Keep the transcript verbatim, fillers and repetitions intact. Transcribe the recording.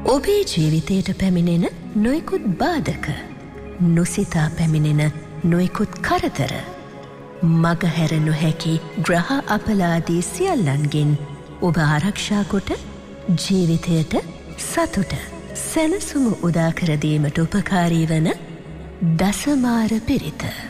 ඔබේ ජීවිතයට පැමිණෙන නොයෙකුත් බාධක, නොසිතා පැමිණෙන නොයෙකුත් කරදර, මගහැර නොහැකි ග්‍රහ අපලාදී සියල්ලන්ගෙන් ඔබ ආරක්ෂා කොට ජීවිතයට සතුට සැනසුම උදාකර දීමට උපකාරී වන දසමාර පිරිත.